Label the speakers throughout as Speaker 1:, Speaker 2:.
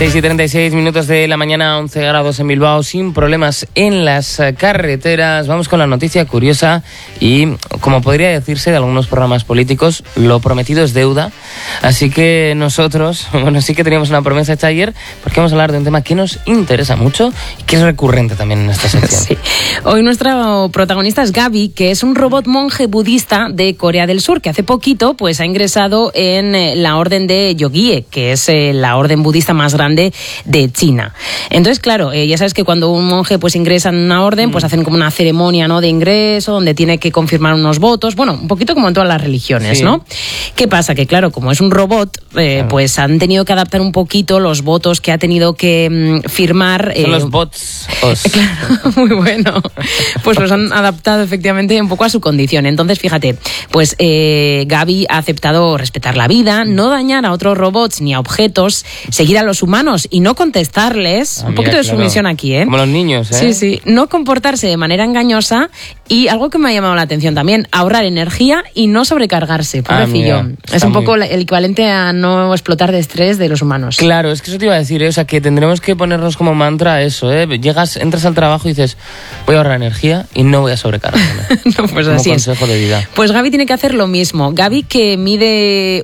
Speaker 1: 6:36 de la mañana, 11 grados en Bilbao, sin problemas en las carreteras. Vamos con la noticia curiosa y, como podría decirse de algunos programas políticos, lo prometido es deuda. Así que nosotros, sí que teníamos una promesa hecha ayer, porque vamos a hablar de un tema que nos interesa mucho y que es recurrente también en esta sección.
Speaker 2: Sí. Hoy nuestro protagonista es Gaby, que es un robot monje budista de Corea del Sur, que hace poquito pues ha ingresado en la orden de Yogye, que es la orden budista más grande de China. Entonces, claro, ya sabes que cuando un monje pues ingresa en una orden, pues hacen como una ceremonia, ¿no?, de ingreso, donde tiene que confirmar unos votos, bueno, un poquito como en todas las religiones, sí, ¿no? ¿Qué pasa? Que claro, como es un robot, claro, pues han tenido que adaptar un poquito los votos que ha tenido que firmar.
Speaker 1: Son los bots.
Speaker 2: Claro, muy bueno. Pues los han adaptado efectivamente un poco a su condición. Entonces, fíjate, pues Gaby ha aceptado respetar la vida, no dañar a otros robots ni a objetos, seguir a los humanos y no contestarles, un poquito de sumisión aquí, ¿eh?
Speaker 1: Como los niños, ¿eh?
Speaker 2: Sí, sí, no comportarse de manera engañosa y algo que me ha llamado la atención también, ahorrar energía y no sobrecargarse, pobrecillo. Es un poco el equivalente a no explotar de estrés de los humanos.
Speaker 1: Claro, es que eso te iba a decir, ¿eh? O sea, que tendremos que ponernos como mantra eso, ¿eh? Entras al trabajo y dices, voy a ahorrar energía y no voy a sobrecargarme.
Speaker 2: No, pues
Speaker 1: como
Speaker 2: así
Speaker 1: consejo de vida.
Speaker 2: Pues Gaby tiene que hacer lo mismo. Gaby, que mide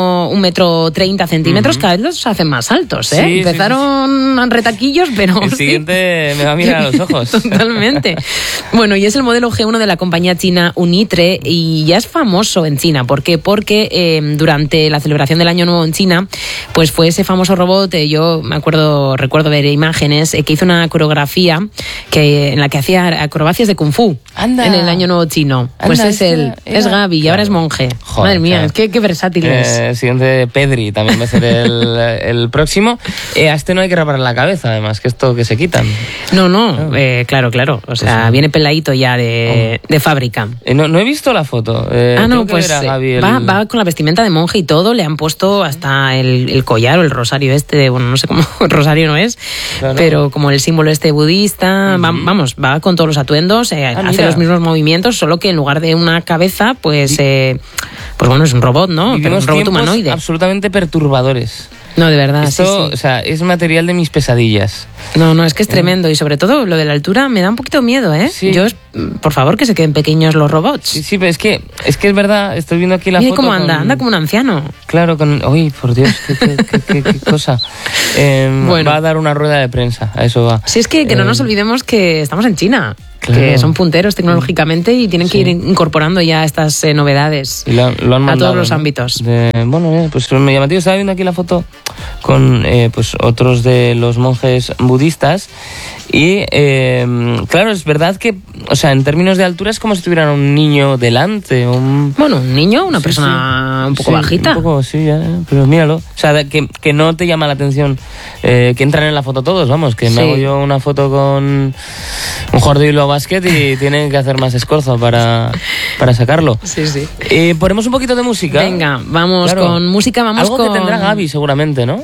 Speaker 2: 1,30 m, cada vez los hacen más altos, ¿eh?
Speaker 1: Sí,
Speaker 2: empezaron retaquillos, pero
Speaker 1: el siguiente me va a mirar a los ojos.
Speaker 2: Totalmente. Bueno, y es el modelo G1 de la compañía china Unitre y ya es famoso en China. ¿Por qué? Porque durante la celebración del Año Nuevo en China, pues fue ese famoso robot, yo recuerdo ver imágenes, que hizo una coreografía en la que hacía acrobacias de Kung Fu.
Speaker 1: Anda.
Speaker 2: En el Año Nuevo chino. Pues es Gaby y ahora es monje.
Speaker 1: Joder,
Speaker 2: madre mía, qué versátil es.
Speaker 1: El siguiente Pedri también va a ser el próximo. A este no hay que reparar la cabeza, además, que esto que se quitan.
Speaker 2: No, claro. O sea, viene peladito ya de fábrica.
Speaker 1: No he visto la foto.
Speaker 2: No, pues va con la vestimenta de monje y todo. Le han puesto hasta el collar o el rosario bueno, no sé cómo, rosario no es, claro, pero como el símbolo budista. Va con todos los atuendos, hace los mismos movimientos, solo que en lugar de una cabeza, pues bueno, es un robot, ¿no? Pero un robot humanoide.
Speaker 1: Absolutamente perturbadores.
Speaker 2: No, de verdad,
Speaker 1: esto,
Speaker 2: sí.
Speaker 1: O sea, es material de mis pesadillas.
Speaker 2: No, es que es tremendo. Y sobre todo lo de la altura me da un poquito miedo, ¿eh?
Speaker 1: Sí.
Speaker 2: Por favor, que se queden pequeños los robots.
Speaker 1: Sí, pero es que es verdad, estoy viendo aquí la
Speaker 2: Mira
Speaker 1: foto.
Speaker 2: Cómo anda como un anciano.
Speaker 1: Claro, uy, por Dios, qué cosa. Bueno. Va a dar una rueda de prensa, a eso va.
Speaker 2: Sí, es que no nos olvidemos que estamos en China. Claro. Que son punteros tecnológicamente y tienen que ir incorporando ya estas novedades
Speaker 1: y lo han mandado,
Speaker 2: a todos los ámbitos.
Speaker 1: Pues me llamativo. Estaba viendo aquí la foto con pues otros de los monjes budistas y claro, es verdad que, o sea, en términos de altura es como si tuvieran un niño delante. Un niño, una persona un poco bajita. Un poco, sí, pero míralo. O sea, que no te llama la atención que entran en la foto todos, vamos, que me hago yo una foto con un jugador de Bilbao Basket y tienen que hacer más esfuerzo para sacarlo.
Speaker 2: Sí.
Speaker 1: Ponemos un poquito de música.
Speaker 2: Venga, vamos con música,
Speaker 1: Algo que tendrá Gaby seguramente, ¿no?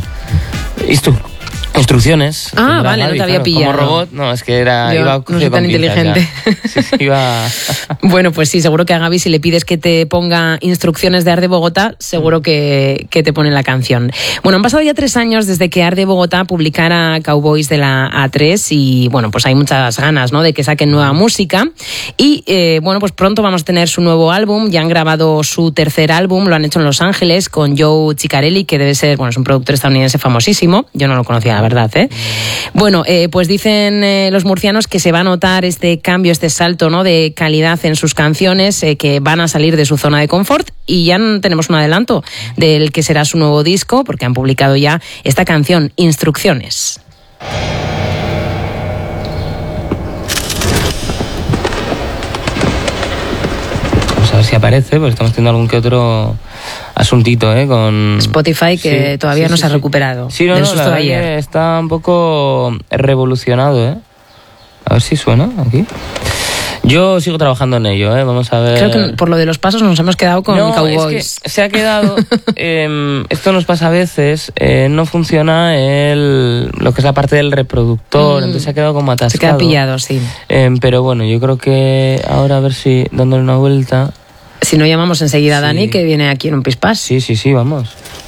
Speaker 1: Instrucciones.
Speaker 2: Vale, Gaby, no te había pillado.
Speaker 1: Como robot, no, es que
Speaker 2: no soy tan inteligente.
Speaker 1: Sí, iba...
Speaker 2: Bueno, pues sí, seguro que a Gaby, si le pides que te ponga instrucciones de Arde Bogotá, seguro que te pone la canción. Bueno, han pasado ya 3 años desde que Arde Bogotá publicara Cowboys de la A3 y, bueno, pues hay muchas ganas, ¿no?, de que saquen nueva música y, bueno, pues pronto vamos a tener su nuevo álbum. Ya han grabado su tercer álbum, lo han hecho en Los Ángeles con Joe Ciccarelli, que debe ser, bueno, es un productor estadounidense famosísimo. Yo no lo conocía, la verdad, ¿eh? Bueno, pues dicen los murcianos que se va a notar este cambio, este salto, ¿no?, de calidad en sus canciones, que van a salir de su zona de confort y ya tenemos un adelanto del que será su nuevo disco, porque han publicado ya esta canción, Instrucciones.
Speaker 1: Vamos a ver si aparece, pues estamos teniendo algún que otro asuntito, con
Speaker 2: Spotify, que todavía no se ha recuperado.
Speaker 1: Sí, la verdad que está un poco revolucionado, A ver si suena aquí. Yo sigo trabajando en ello, vamos a ver.
Speaker 2: Creo que por lo de los pasos nos hemos quedado con Cowboys.
Speaker 1: Es que se ha quedado, esto nos pasa a veces, no funciona lo que es la parte del reproductor, entonces se ha quedado como atascado.
Speaker 2: Se queda pillado, sí.
Speaker 1: Pero bueno, yo creo que ahora a ver si dándole una vuelta.
Speaker 2: Si no, llamamos enseguida a Dani, que viene aquí en un pispás.
Speaker 1: Sí, vamos.